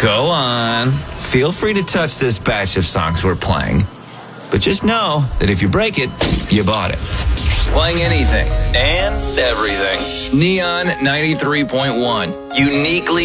Go on. Feel free to touch this batch of songs we're playing. But just know that if you break it, you bought it. Playing anything and everything. Neon 93.1. Uniquely